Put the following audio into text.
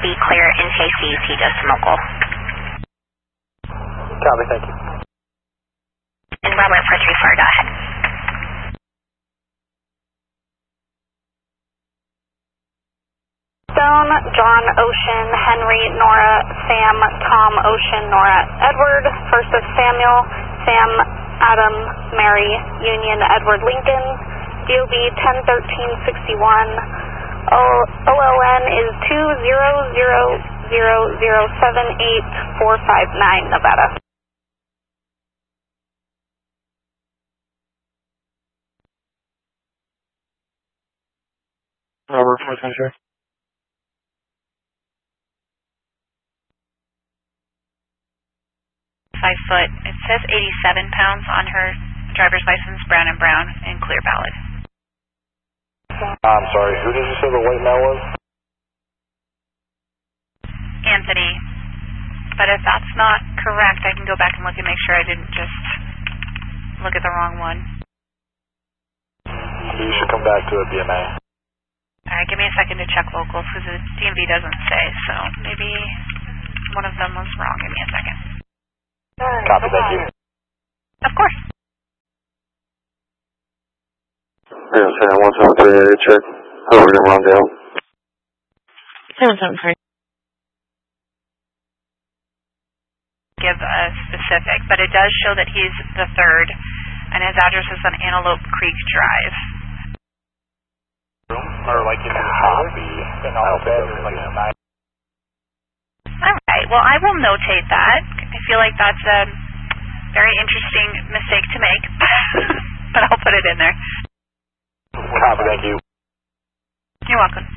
be clear in case CUP does some local. Copy, thank you. And Robert 434, go ahead. Stone, John, Ocean, Henry, Nora, Sam, Tom, Ocean, Nora, Edward, first of Samuel, Sam, Adam, Mary, Union, Edward, Lincoln, DOB 101361, OLN is 200078459, Nevada. Robert 434. 5 foot. It says 87 pounds on her driver's license, brown and brown, and clear valid. I'm sorry, who did you say the white male was? Anthony. But if that's not correct, I can go back and look and make sure I didn't just look at the wrong one. You should come back to a BMA. Alright, give me a second to check locals because the DMV doesn't say, so maybe one of them was wrong. Give me a second. Copy, thank you. Of course. Yeah, say 173 check. Over to Rondale. 773. Give a specific, but it does show that he's the third, and his address is on Antelope Creek Drive. Or like in the copy. Alright, well I will notate that. I feel like that's a very interesting mistake to make, but I'll put it in there. Copy, thank you. You're welcome.